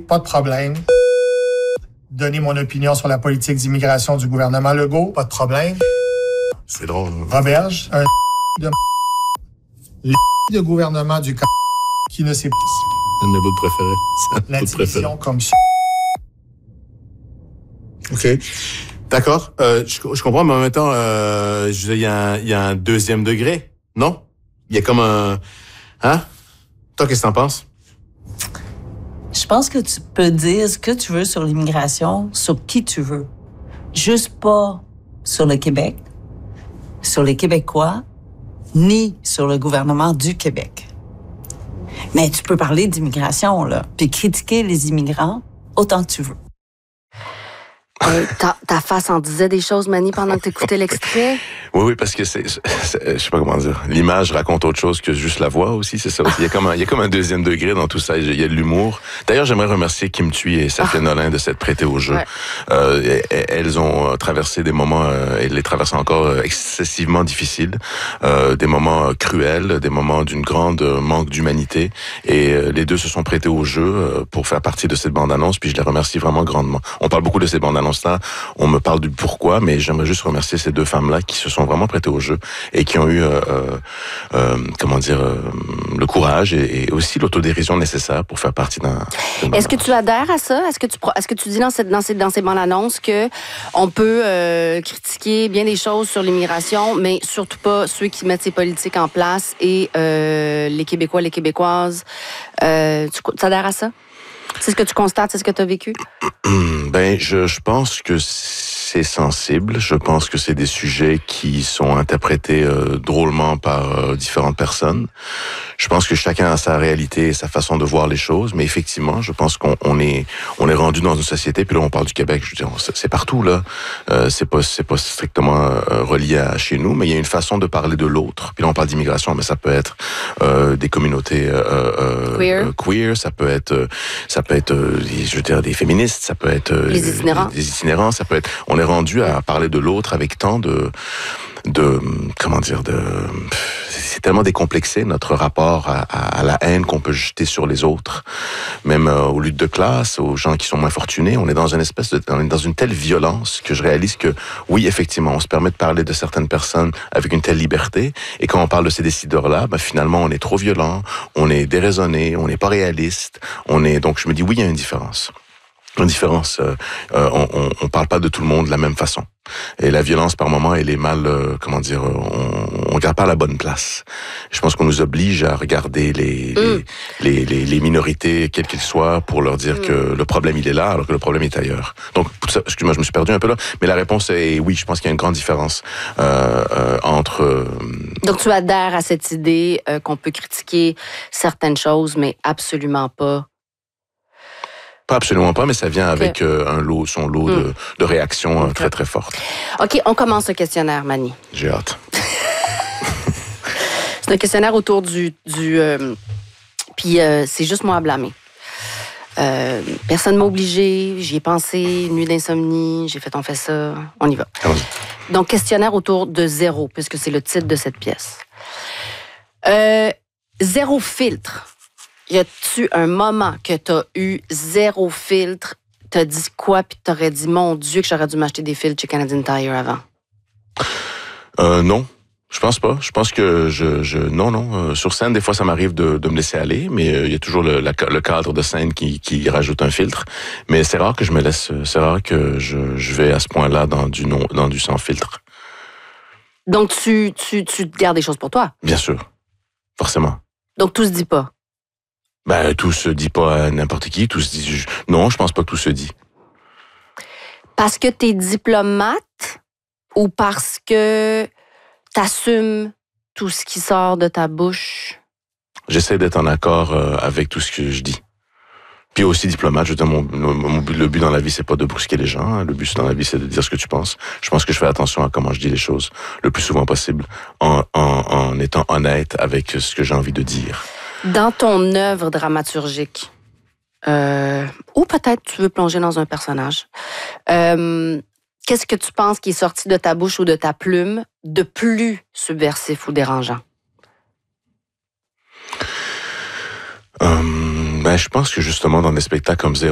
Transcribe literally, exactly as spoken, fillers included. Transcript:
pas de problème. Donner mon opinion sur la politique d'immigration du gouvernement Legault, pas de problème. C'est drôle. Roberge, un de le de gouvernement du qui ne sait pas. C'est un de vos préférés. La division comme ça. OK. D'accord. Euh, je, je comprends, mais en même temps, euh, je veux dire, il y a un, il y a un deuxième degré, non? Il y a comme un... Hein? Toi, qu'est-ce que t'en penses? Je pense que tu peux dire ce que tu veux sur l'immigration, sur qui tu veux. Juste pas sur le Québec, sur les Québécois, ni sur le gouvernement du Québec. Mais tu peux parler d'immigration, là, puis critiquer les immigrants autant que tu veux. Hey, ta, ta face en disait des choses, Manny, pendant que t'écoutais l'extrait? Oui, oui, parce que c'est, c'est, je sais pas comment dire, l'image raconte autre chose que juste la voix aussi, c'est ça aussi. Il y a comme un, il y a comme un deuxième degré dans tout ça, il y a de l'humour. D'ailleurs, j'aimerais remercier Kim Thuy et Safia ah. Nolin de s'être prêtées au jeu. Ouais. Euh, elles ont traversé des moments, euh, et les traversent encore excessivement difficiles, euh, des moments cruels, des moments d'une grande manque d'humanité, et euh, les deux se sont prêtées au jeu euh, pour faire partie de cette bande-annonce, puis je les remercie vraiment grandement. On parle beaucoup de ces bandes-annonces-là, on me parle du pourquoi, mais j'aimerais juste remercier ces deux femmes-là qui se sont vraiment prêtées au jeu et qui ont eu, euh, euh, comment dire, euh, le courage et, et aussi l'autodérision nécessaire pour faire partie d'un... Est-ce que tu adhères à ça? Est-ce que tu, est-ce que tu dis dans, cette, dans, ces, dans ces bandes annonces que on peut euh, critiquer bien des choses sur l'immigration, mais surtout pas ceux qui mettent ces politiques en place et euh, les Québécois, les Québécoises? Euh, tu, tu adhères à ça? C'est ce que tu constates, c'est ce que tu as vécu? Ben, je, je pense que c'est sensible. Je pense que c'est des sujets qui sont interprétés euh, drôlement par euh, différentes personnes. Je pense que chacun a sa réalité et sa façon de voir les choses, mais effectivement, je pense qu'on on est on est rendu dans une société. Puis là, on parle du Québec. Je veux dire, c'est partout là. Euh, c'est pas c'est pas strictement euh, relié à chez nous, mais il y a une façon de parler de l'autre. Puis là, on parle d'immigration, mais ça peut être euh, des communautés euh, euh, queer. Euh, queer. Ça peut être euh, ça peut être euh, je veux dire des féministes. Ça peut être euh, les itinérants. Des, des itinérants. Ça peut être. On est rendu à parler de l'autre avec tant de de comment dire de c'est tellement décomplexé notre rapport à, à, à la haine qu'on peut jeter sur les autres, même euh, aux luttes de classe, aux gens qui sont moins fortunés. On est dans une espèce de on est dans une telle violence que je réalise que oui, effectivement, on se permet de parler de certaines personnes avec une telle liberté, et quand on parle de ces décideurs-là, ben, finalement on est trop violent, on est déraisonné, on n'est pas réaliste, on est donc je me dis oui, il y a une différence. Une différence, euh, euh, on, on, on parle pas de tout le monde de la même façon. Et la violence, par moment, elle est mal, euh, comment dire, on, on regarde pas à la bonne place. Je pense qu'on nous oblige à regarder les, mm. les, les, les, les minorités, quelles qu'elles soient, pour leur dire mm. que le problème, il est là, alors que le problème est ailleurs. Donc, excuse-moi, je me suis perdu un peu là, mais la réponse est oui, je pense qu'il y a une grande différence euh, euh, entre... Euh, Donc, tu adhères à cette idée euh, qu'on peut critiquer certaines choses, mais absolument pas... Pas absolument pas, mais ça vient avec okay. euh, un lot, son lot mm. de, de réactions okay. très, très fortes. OK, on commence le questionnaire, Manny. J'ai hâte. C'est un questionnaire autour du... du euh, puis euh, c'est juste moi à blâmer. Euh, personne m'a obligé, j'y ai pensé, nuit d'insomnie, j'ai fait on fait ça, on y va. Allons-y. Donc, questionnaire autour de zéro, puisque c'est le titre de cette pièce. Euh, zéro filtre. Y a-tu un moment que t'as eu zéro filtre, t'as dit quoi, puis t'aurais dit, mon Dieu, que j'aurais dû m'acheter des filtres chez Canadian Tire avant? Euh, non. Je pense pas. Je pense que je, je non, non. Euh, sur scène, des fois, ça m'arrive de, de me laisser aller, mais il euh, y a toujours le, la, le cadre de scène qui, qui rajoute un filtre. Mais c'est rare que je me laisse, c'est rare que je, je vais à ce point-là dans du non, dans du sans filtre. Donc, tu, tu, tu te gardes des choses pour toi? Bien sûr. Forcément. Donc, tout se dit pas? Ben, tout se dit pas à n'importe qui. Tout se dit. Non, je pense pas que tout se dit. Parce que t'es diplomate ou parce que t'assumes tout ce qui sort de ta bouche? J'essaie d'être en accord euh, avec tout ce que je dis. Puis aussi diplomate, je veux dire, mon, mon, le but dans la vie, c'est pas de brusquer les gens. Hein. Le but dans la vie, c'est de dire ce que tu penses. Je pense que je fais attention à comment je dis les choses le plus souvent possible, en, en, en étant honnête avec ce que j'ai envie de dire. Dans ton œuvre dramaturgique, euh, ou peut-être tu veux plonger dans un personnage, euh, qu'est-ce que tu penses qui est sorti de ta bouche ou de ta plume de plus subversif ou dérangeant? Euh, ben, je pense que justement, dans des spectacles comme Zéro,